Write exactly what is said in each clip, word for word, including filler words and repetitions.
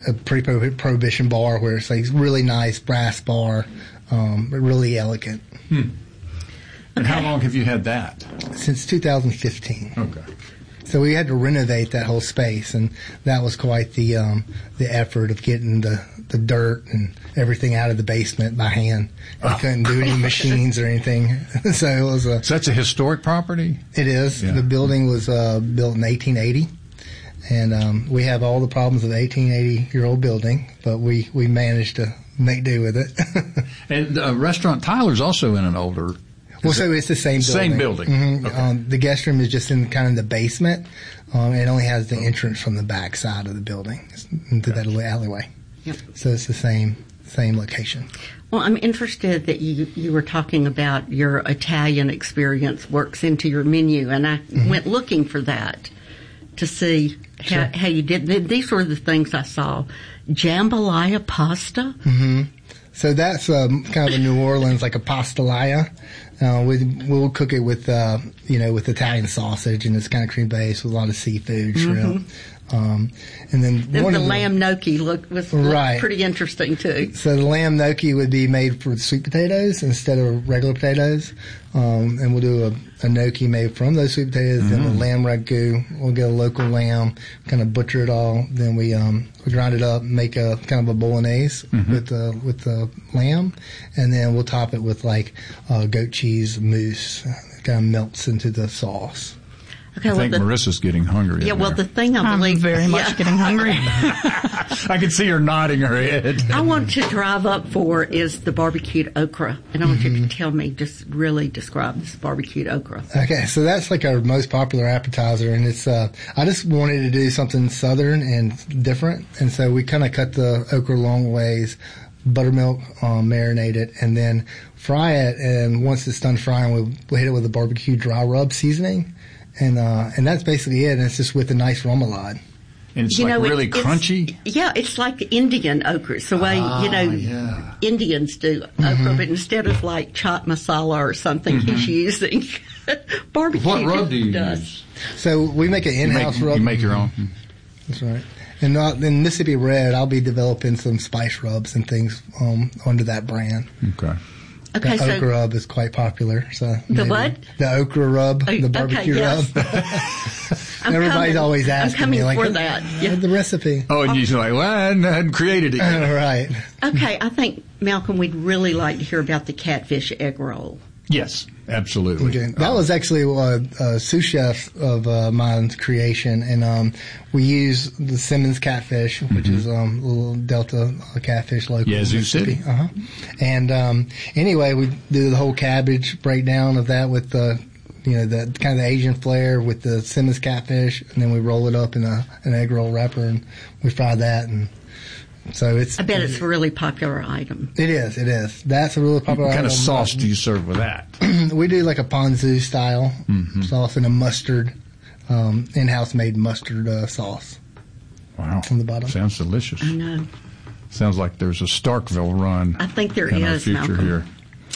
a pre-prohibition bar where it's like really nice brass bar, um, really elegant. Hmm. And how long have you had that? Since two thousand fifteen. Okay. So we had to renovate that whole space, and that was quite the um, the effort of getting the, the dirt and everything out of the basement by hand. We oh. couldn't do any machines or anything. So it was a. So that's a historic property? It is. Yeah. The building was uh, built in eighteen eighty, and um, we have all the problems of an eighteen eighty-year-old building, but we, we managed to make do with it. And the uh, restaurant Tyler's also in an older. Well, so it's the same building. Same building. Mm-hmm. Okay. Um, the guest room is just in kind of the basement. Um, it only has the entrance from the back side of the building into gotcha. that alleyway. Yep. So it's the same same location. Well, I'm interested that you you were talking about your Italian experience works into your menu, and I mm-hmm. went looking for that to see how, sure. how you did. These were the things I saw: jambalaya pasta. Mm-hmm. So that's um, kind of a New Orleans, like a pastelaia. Uh, we, we'll cook it with, uh, you know, with Italian sausage, and it's kind of cream based with a lot of seafood, shrimp. Mm-hmm. Um, and then the, one the of lamb the, gnocchi looked was right. looked pretty interesting too. So the lamb gnocchi would be made for sweet potatoes instead of regular potatoes, um, and we'll do a, a gnocchi made from those sweet potatoes. Mm-hmm. Then the lamb ragu, we'll get a local lamb, kind of butcher it all. Then we um, we grind it up, make a kind of a bolognese mm-hmm. with the with the lamb, and then we'll top it with like uh, goat cheese mousse. It kind of melts into the sauce. Okay, I well think the, Marissa's getting hungry. Yeah, well, there. the thing I believe I'm very much yeah. getting hungry. I can see her nodding her head. I want to drive up for is the barbecued okra, and I want mm-hmm. you to tell me, just really describe this barbecued okra. Okay, so that's like our most popular appetizer, and it's. Uh, I just wanted to do something southern and different, and so we kind of cut the okra long ways, buttermilk, um, marinate it, and then fry it. And once it's done frying, we we'll hit it with a barbecue dry rub seasoning. And uh, and that's basically it. And it's just with a nice remoulade. And it's you like know, really it, crunchy? It's, yeah, it's like Indian okra. It's the way, ah, you know, yeah. Indians do okra. Mm-hmm. But instead of like chaat masala or something, mm-hmm. he's using barbecue. What rub do you does. use? So we make an in-house you make, rub. You make your own? That's right. And uh, in Mississippi Red, I'll be developing some spice rubs and things um, under that brand. Okay. Okay, the so okra rub is quite popular. So the maybe. what? The okra rub, oh, the barbecue okay, yes. rub. Everybody's coming, always asking I'm coming me, like, for that. Yeah. the recipe. Oh, and you're like, well, I hadn't, I hadn't created it yet. Right. Okay, I think, Malcolm, we'd really like to hear about the catfish egg roll. Yes, absolutely. Okay. That was actually a, a sous chef of uh, mine's creation, and um, we use the Simmons catfish, which mm-hmm. is um, a little Delta catfish local. Yazoo City. Uh-huh. And um, anyway, we do the whole cabbage breakdown of that with the, you know, the kind of the Asian flair with the Simmons catfish, and then we roll it up in a an egg roll wrapper, and we fry that, and so it's. I bet it's a really popular item. It is. It is. That's a really popular item. What kind item. of sauce do you serve with that? We do like a ponzu style mm-hmm. sauce and a mustard, um, in-house made mustard uh, sauce. Wow. From the bottom. Sounds delicious. I know. Sounds like there's a Starkville run. I think there in is, our future Malcolm. here.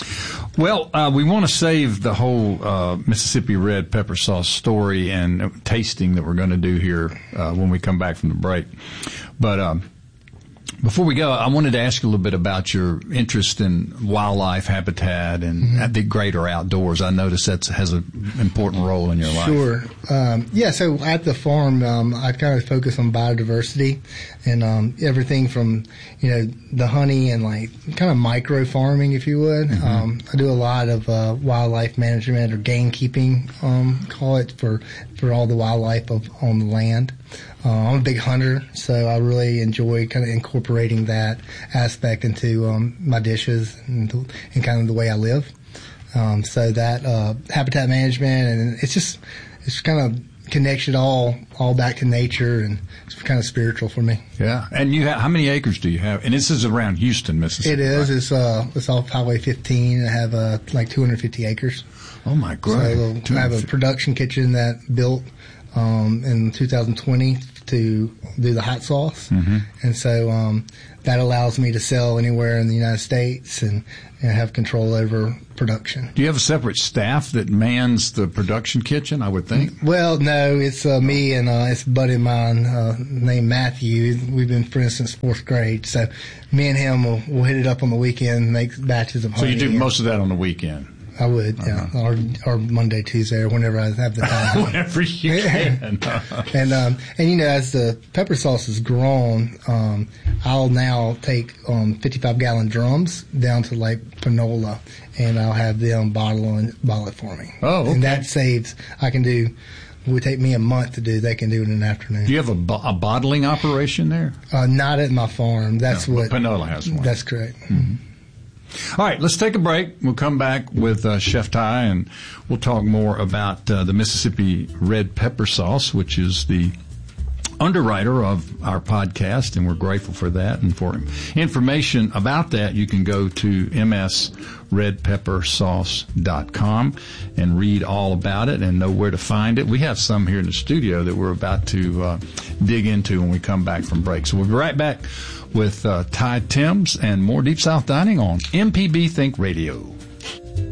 Well, uh, we want to save the whole uh, Mississippi Red pepper sauce story and uh, tasting that we're going to do here uh, when we come back from the break. But um, before we go, I wanted to ask you a little bit about your interest in wildlife habitat and mm-hmm. the greater outdoors. I notice that has an important role in your life. Sure. Um, yeah, so at the farm, um, I kind of focus on biodiversity and um, everything from, you know, the honey and like kind of micro farming, if you would. Mm-hmm. Um, I do a lot of uh, wildlife management or gamekeeping, um, call it, for, for all the wildlife of, on the land. Uh, I'm a big hunter, so I really enjoy kind of incorporating that aspect into um, my dishes and, and kind of the way I live. Um, so that uh, habitat management, and it's just it's kind of connects it all all back to nature, and it's kind of spiritual for me. Yeah, and you have, how many acres do you have? And this is around Houston, Mississippi. It is. Right? It's uh, it's off Highway fifteen. I have uh, like two hundred fifty acres. Oh my God! So I have a production kitchen that built. Um, in two thousand twenty, to do the hot sauce, mm-hmm. and so um, that allows me to sell anywhere in the United States and, and have control over production. Do you have a separate staff that mans the production kitchen, I would think? Well, no, it's uh, me and uh, it's a buddy of mine uh, named Matthew. We've been friends since fourth grade, so me and him will will hit it up on the weekend and make batches of honey. So you do most of that on the weekend? I would, uh-huh. yeah, or, or Monday, Tuesday, or whenever I have the time. Whenever you can. and um, and you know, as the pepper sauce has grown, um, I'll now take um, fifty-five gallon drums down to like Panola, and I'll have them bottle and bottle it for me. Oh, okay. And that saves. I can do. It would take me a month to do. They can do it in an afternoon. Do you have a, bo- a bottling operation there? Uh, not at my farm. That's no, what Panola has one. That's correct. Mm-hmm. All right, let's take a break. We'll come back with uh, Chef Ty, and we'll talk more about uh, the Mississippi Red Pepper Sauce, which is the underwriter of our podcast, and we're grateful for that. And for information about that, you can go to m s red pepper sauce dot com and read all about it and know where to find it. We have some here in the studio that we're about to uh, dig into when we come back from break. So we'll be right back with uh, Ty Timms and more Deep South Dining on M P B Think Radio.